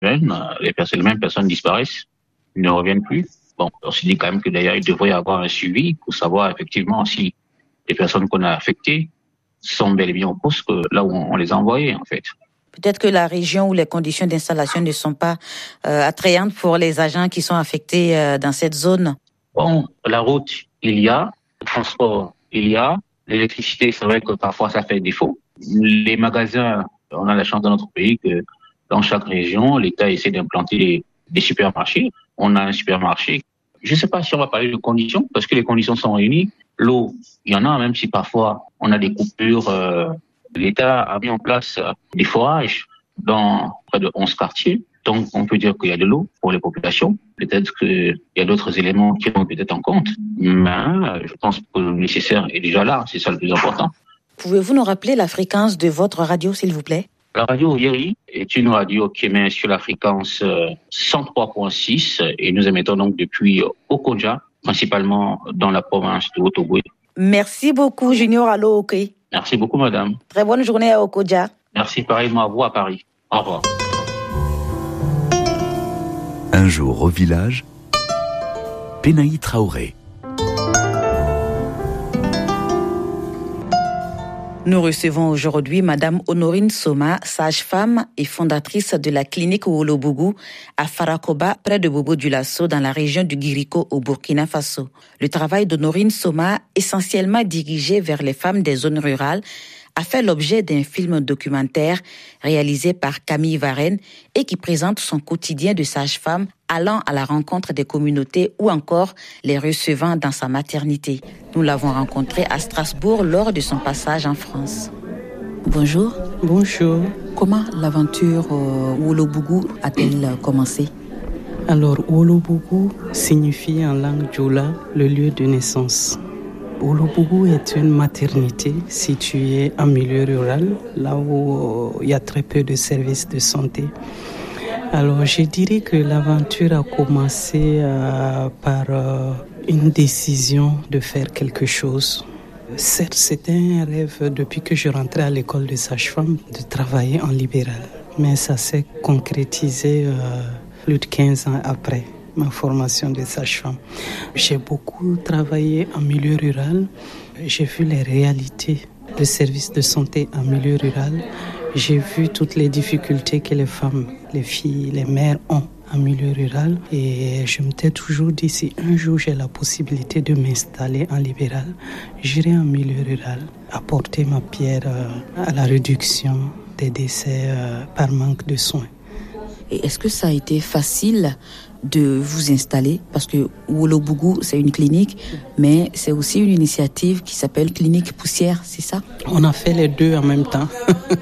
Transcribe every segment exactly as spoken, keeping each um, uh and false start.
jeunes, les, personnes, les mêmes personnes disparaissent, ne reviennent plus. Bon, on se dit quand même que d'ailleurs, il devrait y avoir un suivi pour savoir effectivement si les personnes qu'on a affectées sont bel et bien au poste que là où on, on les a envoyées, en fait. Peut-être que la région où les conditions d'installation ne sont pas euh, attrayantes pour les agents qui sont affectés euh, dans cette zone. Bon, la route, il y a. Le transport, il y a. L'électricité, c'est vrai que parfois ça fait défaut. Les magasins, on a la chance dans notre pays que dans chaque région, l'État essaie d'implanter des, des supermarchés. On a un supermarché. Je ne sais pas si on va parler de conditions, parce que les conditions sont réunies. L'eau, il y en a, même si parfois on a des coupures. Euh, L'État a mis en place des forages dans près de onze quartiers. Donc, on peut dire qu'il y a de l'eau pour les populations. Peut-être qu'il y a d'autres éléments qui vont peut-être en compte. Mais je pense que le nécessaire est déjà là. C'est ça le plus important. Pouvez-vous nous rappeler la fréquence de votre radio, s'il vous plaît? La radio Yeri est une radio qui émet sur la fréquence cent trois virgule six et nous émettons donc depuis Okoja, principalement dans la province de Haut-Ogooué. Merci beaucoup, Junior Allo OK. Merci beaucoup, madame. Très bonne journée à Okoja. Merci pareillement à vous à Paris. Au revoir. Un jour au village, Pénaï Traoré. Nous recevons aujourd'hui Madame Honorine Soma, sage-femme et fondatrice de la clinique Wolobougou à Farakoba, près de Bobo-Dioulasso, dans la région du Guiriko au Burkina Faso. Le travail d'Honorine Soma, essentiellement dirigé vers les femmes des zones rurales, a fait l'objet d'un film documentaire réalisé par Camille Varenne et qui présente son quotidien de sage-femme allant à la rencontre des communautés ou encore les recevant dans sa maternité. Nous l'avons rencontrée à Strasbourg lors de son passage en France. Bonjour. Bonjour. Comment l'aventure euh, Wolobougou a-t-elle commencé? Alors, Wolobougou signifie en langue djoula le lieu de naissance. Wolobougou est une maternité située en milieu rural, là où il y a très peu de services de santé. Alors, je dirais que l'aventure a commencé euh, par euh, une décision de faire quelque chose. Certes, c'était un rêve depuis que je rentrais à l'école de sage-femme de travailler en libéral. Mais ça s'est concrétisé euh, plus de quinze ans après ma formation de sage-femme. J'ai beaucoup travaillé en milieu rural. J'ai vu les réalités des services de santé en milieu rural. J'ai vu toutes les difficultés que les femmes, les filles, les mères ont en milieu rural. Et je m'étais toujours dit, si un jour j'ai la possibilité de m'installer en libéral, j'irai en milieu rural, apporter ma pierre à la réduction des décès par manque de soins. Et est-ce que ça a été facile de vous installer? Parce que Wolobougou, c'est une clinique, mais c'est aussi une initiative qui s'appelle Clinique Poussière, c'est ça? On a fait les deux en même temps.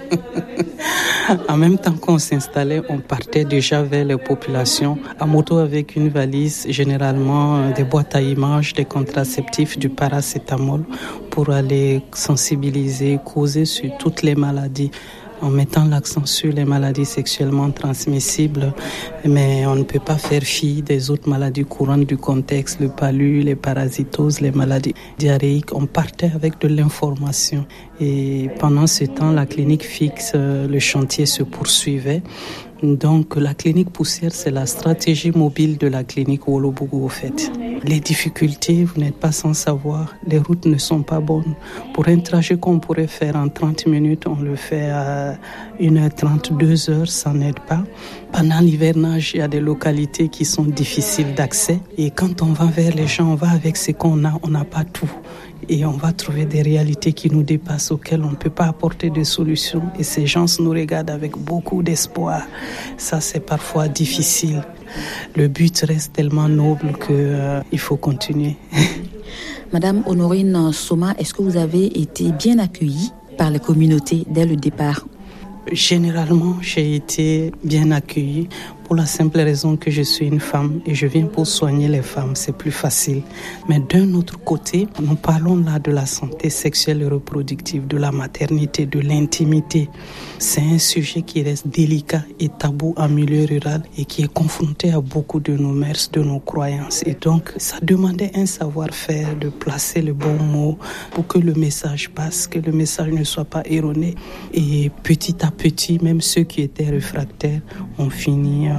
En même temps qu'on s'installait, on partait déjà vers les populations à moto avec une valise, généralement des boîtes à images, des contraceptifs, du paracétamol, pour aller sensibiliser, causer sur toutes les maladies, en mettant l'accent sur les maladies sexuellement transmissibles, mais on ne peut pas faire fi des autres maladies courantes du contexte, le palu, les parasitoses, les maladies diarrhéiques. On partait avec de l'information et pendant ce temps, la clinique fixe, le chantier se poursuivait. Donc la clinique Poussière, c'est la stratégie mobile de la clinique Wolobougou au fait. Les difficultés, vous n'êtes pas sans savoir, les routes ne sont pas bonnes. Pour un trajet qu'on pourrait faire en trente minutes, on le fait à une heure trente, deux heures, ça n'aide pas. Pendant l'hivernage, il y a des localités qui sont difficiles d'accès. Et quand on va vers les gens, on va avec ce qu'on a, on n'a pas tout. Et on va trouver des réalités qui nous dépassent, auxquelles on ne peut pas apporter de solutions. Et ces gens nous regardent avec beaucoup d'espoir. Ça, c'est parfois difficile. Le but reste tellement noble qu'il euh, faut continuer. Madame Honorine Soma, est-ce que vous avez été bien accueillie par les communautés dès le départ? Généralement, j'ai été bien accueillie. pour la simple raison que je suis une femme et je viens pour soigner les femmes, c'est plus facile. Mais d'un autre côté, nous parlons là de la santé sexuelle et reproductive, de la maternité, de l'intimité. C'est un sujet qui reste délicat et tabou en milieu rural et qui est confronté à beaucoup de nos mœurs, de nos croyances. Et donc, ça demandait un savoir-faire de placer le bon mot pour que le message passe, que le message ne soit pas erroné. Et petit à petit, même ceux qui étaient réfractaires ont fini